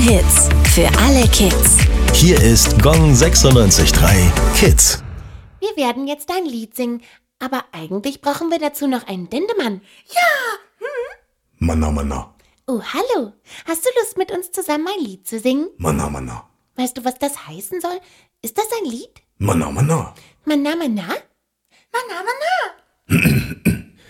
Hits für alle Kids. Hier ist Gong 96.3 Kids. Wir werden jetzt ein Lied singen, aber eigentlich brauchen wir dazu noch einen Dendemann. Manna, Manna. Oh, hallo. Hast du Lust, mit uns zusammen ein Lied zu singen? Manna, Manna. Weißt du, was das heißen soll? Ist das ein Lied? Manna, Manna. Manna, manna? Manna, manna.